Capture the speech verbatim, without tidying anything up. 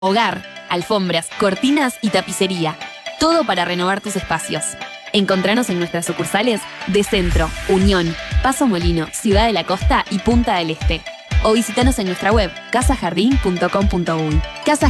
Hogar, alfombras, cortinas y tapicería. Todo para renovar tus espacios. Encontranos en nuestras sucursales de Centro, Unión, Paso Molino, Ciudad de la Costa y Punta del Este. O visitanos en nuestra web casa jardín punto com punto uy. Casa